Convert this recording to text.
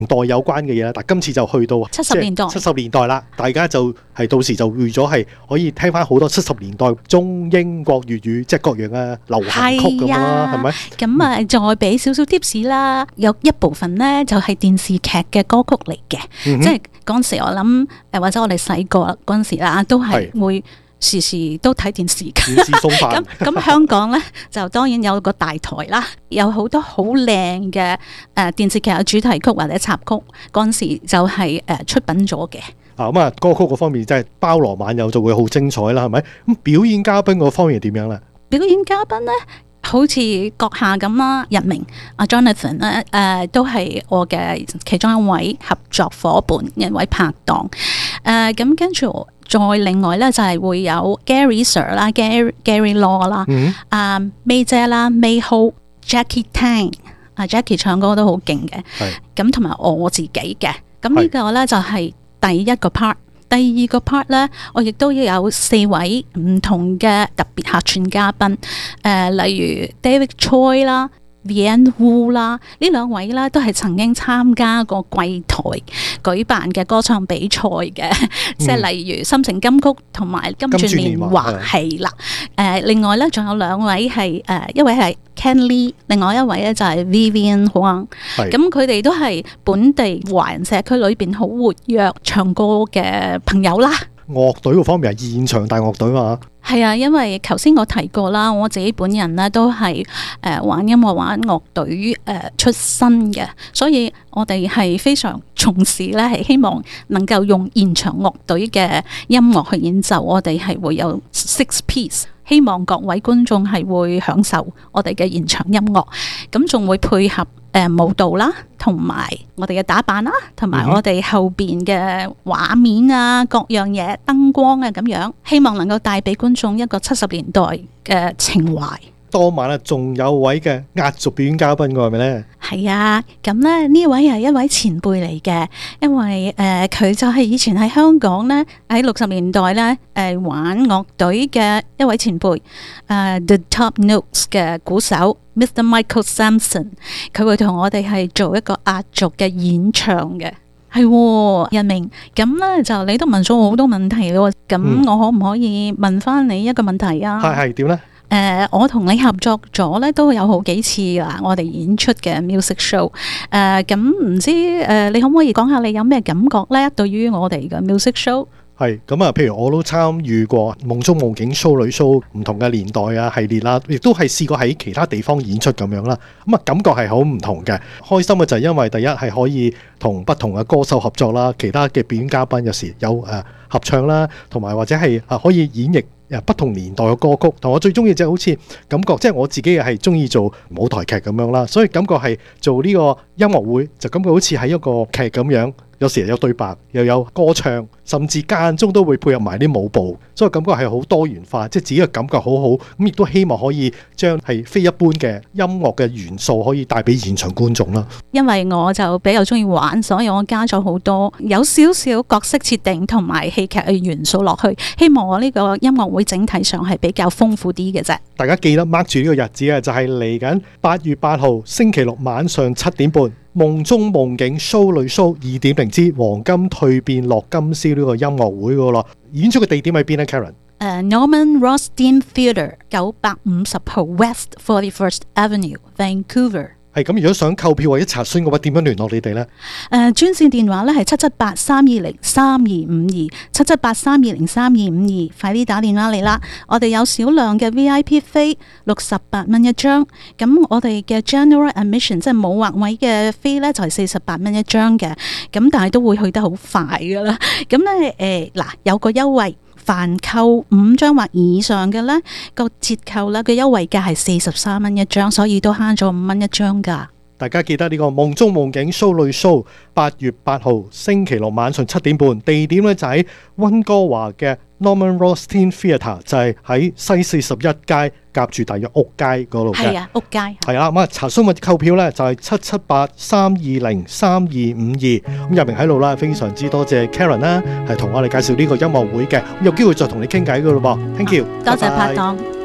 代有關嘅嘢啦。但今次就去到 70年代 70年代啦，大家就係到時就預咗係可以聽翻好多70年代中英國粵語即係各樣嘅流行曲咁啦，係咪？ 咁再俾少少 tips 啦，有一部分呢就係電視劇嘅歌曲嚟嘅，即係嗰陣時我諗或者我哋細個嗰陣時啦，都係會時時都睇電視嘅。 電視送飯咁香港咧就當然有個大台啦，有好多好靚嘅電視劇嘅主題曲或者插曲，嗰陣時就係出品咗嘅。 咁歌曲嗰方面真係包羅萬有，就會好精彩啦，係咪？咁表演嘉賓嗰方面點樣咧？ 表演嘉賓咧，好似閣下咁啦，日明阿 Jonathan 咧，都係我嘅其中一位合作夥伴，一位拍檔。咁跟住再另外咧就係會有 Gary Sir 啦，Gary Law 啦，May 姐啦，May Ho、Jackie Tang， Jackie 唱歌都好勁嘅。咁同埋我自己嘅。咁呢個咧就係第一個 part。第二個 part 咧，我亦都有4位唔同嘅特別客串嘉賓，例如 David Choi 啦、Vian Wu 啦，呢2位咧都係曾經參加過貴台舉辦嘅歌唱比賽嘅，即係例如《心情金曲》同埋《金鑽年華》係啦。另外咧仲有2位係一位係 Ken Lee， 另外一位咧就係 Vivian Huang。咁佢哋都係本地華人社區裏邊好活躍唱歌嘅朋友啦。 樂隊嗰方面係現場大樂隊嘛？ 係啊，因為頭先我提過啦，我自己本人咧都係玩音樂玩樂隊出身嘅，所以我哋係非常重視咧，係希望能夠用現場樂隊嘅音樂去演奏。我哋係會有 6 piece， 希望各位觀眾係會享受我哋嘅現場音樂，咁仲會配合舞蹈啦，同埋我哋嘅打扮啦，同埋我哋後邊嘅畫面啊，各樣嘢燈光啊咁樣，希望能夠帶俾觀眾一個70年代嘅情懷。 當晚仲有位嘅壓軸表演嘉賓㗎係咪咧？ 係啊，咁咧呢位係一位前輩嚟嘅，因為佢就係以前喺香港咧喺60年代咧玩樂隊嘅一位前輩，The Top Notes 嘅鼓手 Mr. Michael Sampson， 佢會同我哋係做一個壓軸嘅演唱嘅。係日明，咁咧就你都問咗我好多問題咯，咁我可唔可以問翻你一個問題啊？ 係點咧？ 我同你合作咗咧都有好幾次啦，我哋演出嘅 music show。咁唔知你可唔可以講下你有咩感覺咧？對於我哋嘅 music show？ 係咁啊，譬如我都參與過夢中夢境 show 女 show 唔同嘅年代啊系列啦，亦都係試過喺其他地方演出咁樣啦。咁感覺係好唔同嘅。開心嘅就係因為第一係可以同不同嘅歌手合作啦，其他嘅表演嘉賓有時有合唱啦，同埋或者係可以演繹不同年代嘅歌曲。同我最中意就好似感覺，即係我自己係中意做舞台劇咁樣啦，所以感覺係做呢個音樂會就感覺好似係一個劇咁樣。有時有對白，又有歌唱，甚至間中都會配合埋啲舞步，所以感覺係好多元化，即係自己嘅感覺好好。咁亦都希望可以將係非一般嘅音樂嘅元素可以帶俾現場觀眾啦。 因為我就比較中意玩，所以我加咗好多有少少角色設定同埋戲劇嘅元素落去，希望我呢個音樂會整體上係比較豐富啲嘅啫。 大家記得 mark 住呢個日子啊，就係嚟緊8月8號星期六晚上7點半。夢中夢境 show 女 show 2.0之黃金蛻變樂金宵呢個音樂會噶咯，演出嘅地點喺邊咧 Karen？Norman Rothstein Theatre 950號 West 41st Avenue Vancouver。係咁，如果想購票或者查詢嘅話，點樣聯絡你哋呢？ 專線電話咧係778-320-3252 778-320-3252，快啲打電話嚟啦！我哋有少量嘅 VIP 飛，68蚊一張。咁我哋嘅 General Admission 即係冇劃位嘅飛咧，就係48蚊一張嘅。咁但係都會去得好快噶啦。咁咧有個優惠。凡購5張或以上嘅呢個折扣呢個優惠價係43蚊一張，所以都慳咗5蚊一張噶。 大家記得呢個夢中夢境 show 女 show 8月8號星期六晚上7點半，地點呢就喺溫哥華嘅 Norman Rothstein Theatre， 就係喺西41街夾住大約屋街嗰度嘅。係啊，屋街。係啦，咁查詢或者購票呢就係778-320-3252。咁入面喺度啦，非常之多謝 Karen 啦，係同我哋介紹呢個音樂會嘅，有機會再同你傾偈噶咯噃。Thank you， 多謝拍檔。